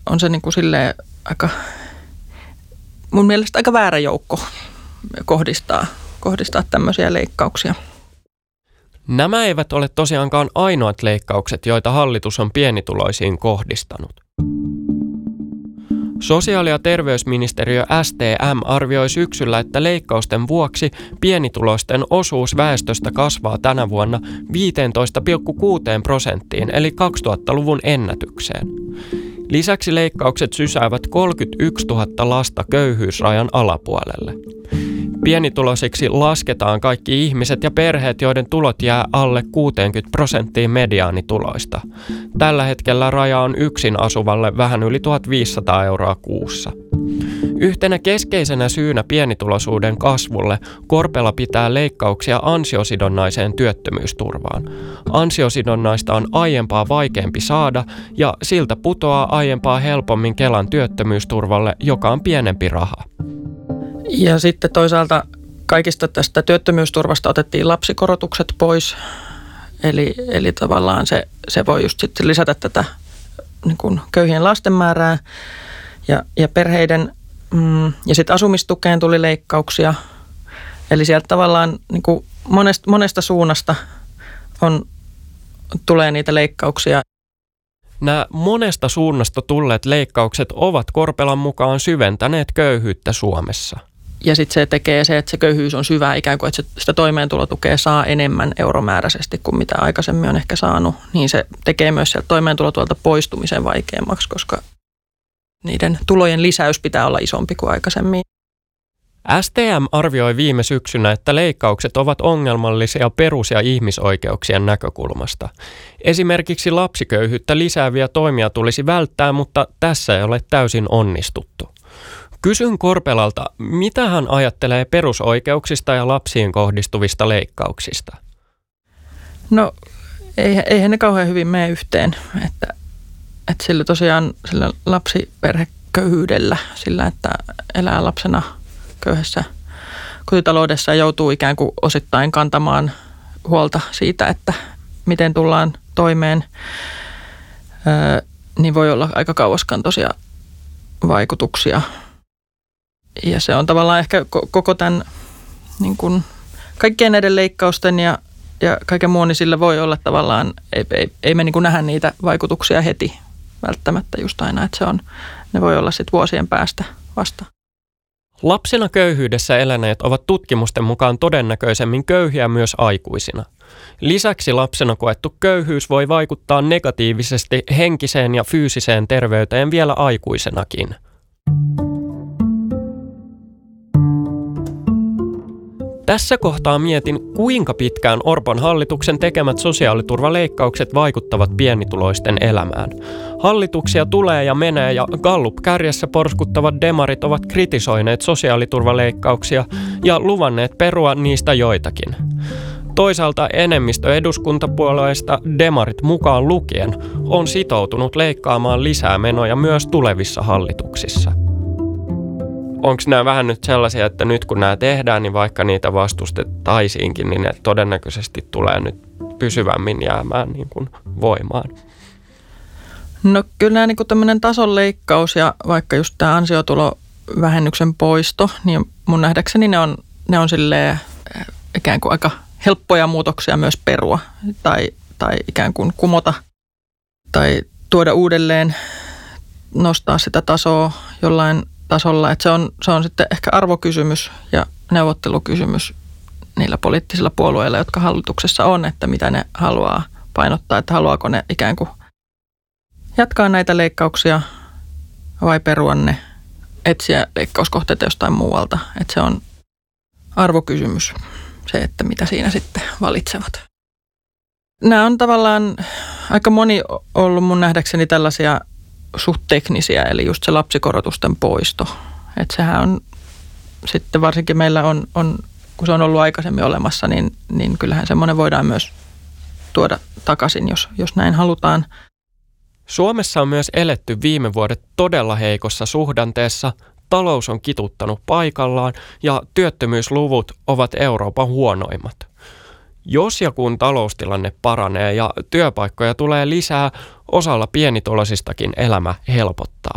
on se niin kuin silleen mun mielestä aika väärä joukko kohdistaa tämmöisiä leikkauksia. Nämä eivät ole tosiaankaan ainoat leikkaukset, joita hallitus on pienituloisiin kohdistanut. Sosiaali- ja terveysministeriö STM arvioi syksyllä, että leikkausten vuoksi pienituloisten osuus väestöstä kasvaa tänä vuonna 15,6% eli 2000-luvun ennätykseen. Lisäksi leikkaukset sysäävät 31 000 lasta köyhyysrajan alapuolelle. Pienituloisiksi lasketaan kaikki ihmiset ja perheet, joiden tulot jää alle 60% mediaanituloista. Tällä hetkellä raja on yksin asuvalle vähän yli 1 500 € kuussa. Yhtenä keskeisenä syynä pienituloisuuden kasvulle Korpela pitää leikkauksia ansiosidonnaiseen työttömyysturvaan. Ansiosidonnaista on aiempaa vaikeampi saada ja siltä putoaa aiempaa helpommin Kelan työttömyysturvalle, joka on pienempi raha. Ja sitten toisaalta kaikista tästä työttömyysturvasta otettiin lapsikorotukset pois. Eli tavallaan se voi just sitten lisätä tätä niin kuin köyhien lasten määrää ja perheiden. Ja sitten asumistukeen tuli leikkauksia. Eli sieltä tavallaan niin kuin monesta suunnasta tulee niitä leikkauksia. Nämä monesta suunnasta tulleet leikkaukset ovat Korpelan mukaan syventäneet köyhyyttä Suomessa. Ja sitten se tekee se, että se köyhyys on syvää ikään kuin, että sitä toimeentulotukea saa enemmän euromääräisesti kuin mitä aikaisemmin on ehkä saanut. Niin se tekee myös sieltä toimeentulotuelta poistumisen vaikeammaksi, koska niiden tulojen lisäys pitää olla isompi kuin aikaisemmin. STM arvioi viime syksynä, että leikkaukset ovat ongelmallisia perus- ja ihmisoikeuksien näkökulmasta. Esimerkiksi lapsiköyhyyttä lisääviä toimia tulisi välttää, mutta tässä ei ole täysin onnistuttu. Kysyn Korpelalta, mitä hän ajattelee perusoikeuksista ja lapsiin kohdistuvista leikkauksista? No, eihän ne kauhean hyvin mene yhteen, että sillä tosiaan sillä lapsiperheköyhyydellä, sillä että elää lapsena köyhässä kotitaloudessa ja joutuu ikään kuin osittain kantamaan huolta siitä, että miten tullaan toimeen, niin voi olla aika kauaskantoisia vaikutuksia. Ja se on tavallaan ehkä koko tämän niin kuin kaikkien näiden leikkausten ja kaiken muun, niin sillä voi olla tavallaan, ei me niin kuin nähdä niitä vaikutuksia heti välttämättä just aina, että ne voi olla sitten vuosien päästä vasta. Lapsina köyhyydessä eläneet ovat tutkimusten mukaan todennäköisemmin köyhiä myös aikuisina. Lisäksi lapsena koettu köyhyys voi vaikuttaa negatiivisesti henkiseen ja fyysiseen terveyteen vielä aikuisenakin. Tässä kohtaa mietin, kuinka pitkään Orpon hallituksen tekemät sosiaaliturvaleikkaukset vaikuttavat pienituloisten elämään. Hallituksia tulee ja menee ja Gallup-kärjessä porskuttavat demarit ovat kritisoineet sosiaaliturvaleikkauksia ja luvanneet perua niistä joitakin. Toisaalta enemmistö eduskuntapuolueista, demarit mukaan lukien, on sitoutunut leikkaamaan lisää menoja myös tulevissa hallituksissa. Onko nämä vähän nyt sellaisia, että nyt kun nämä tehdään, niin vaikka niitä vastustettaisiinkin, niin ne todennäköisesti tulee nyt pysyvämmin jäämään niin kuin voimaan? No kyllä nämä niin kuin tämmöinen tasonleikkaus ja vaikka just tämä ansiotulovähennyksen poisto, niin mun nähdäkseni ne on silleen ikään kuin aika helppoja muutoksia myös perua tai ikään kuin kumota tai tuoda uudelleen, nostaa sitä tasoa jollain tasolla, että se on sitten ehkä arvokysymys ja neuvottelukysymys niillä poliittisilla puolueilla, jotka hallituksessa on, että mitä ne haluaa painottaa, että haluaako ne ikään kuin jatkaa näitä leikkauksia vai perua ne, etsiä leikkauskohteita jostain muualta, että se on arvokysymys, se, että mitä siinä sitten valitsevat. Nämä on tavallaan aika moni ollut mun nähdäkseni tällaisia suht teknisiä, eli just se lapsikorotusten poisto. Että sehän on sitten varsinkin meillä on, kun se on ollut aikaisemmin olemassa, niin kyllähän semmoinen voidaan myös tuoda takaisin, jos näin halutaan. Suomessa on myös eletty viime vuodet todella heikossa suhdanteessa, talous on kituttanut paikallaan ja työttömyysluvut ovat Euroopan huonoimmat. Jos ja kun taloustilanne paranee ja työpaikkoja tulee lisää, osalla pienituloisistakin elämä helpottaa.